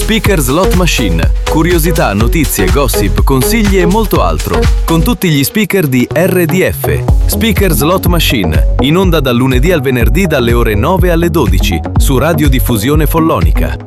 Speaker Slot Machine. Curiosità, notizie, gossip, consigli e molto altro. Con tutti gli speaker di RDF. Speaker Slot Machine. In onda dal lunedì al venerdì dalle ore 9 alle 12. Su Radiodiffusione Follonica.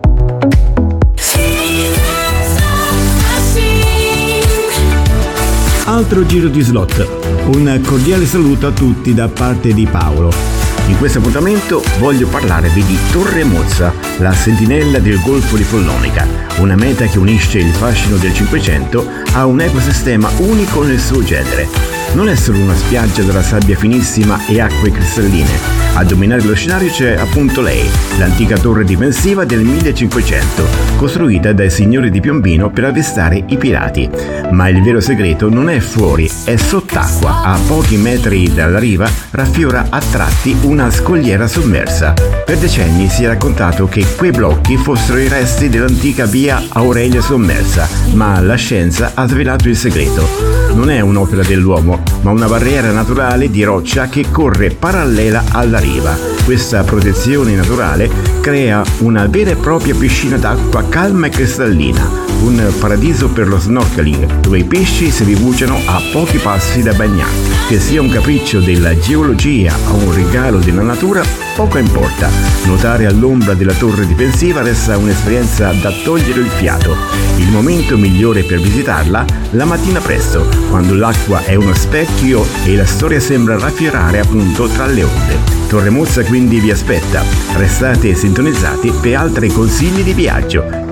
Altro giro di slot. Un cordiale saluto a tutti da parte di Paolo. In questo appuntamento voglio parlarvi di Torre Mozza, la sentinella del Golfo di Follonica, una meta che unisce il fascino del Cinquecento a un ecosistema unico nel suo genere. Non è solo una spiaggia dalla sabbia finissima e acque cristalline. A dominare lo scenario c'è appunto lei, l'antica torre difensiva del 1500, costruita dai signori di Piombino per avvistare i pirati. Ma il vero segreto non è fuori, è sott'acqua. A pochi metri dalla riva raffiora a tratti una scogliera sommersa. Per decenni si è raccontato che quei blocchi fossero i resti dell'antica via Aurelia sommersa, ma la scienza ha svelato il segreto. Non è un'opera dell'uomo, ma una barriera naturale di roccia che corre parallela alla riva. Questa protezione naturale crea una vera e propria piscina d'acqua calma e cristallina, un paradiso per lo snorkeling, dove i pesci si rifugiano a pochi passi da bagnarsi. Che sia un capriccio della geologia o un regalo della natura, poco importa. Nuotare all'ombra della torre difensiva resta un'esperienza da togliere il fiato. Il momento migliore per visitarla, la mattina presto, quando l'acqua è uno specchio e la storia sembra raffiorare appunto tra le onde. Torre Mozza quindi vi aspetta. Restate sintonizzati per altri consigli di viaggio.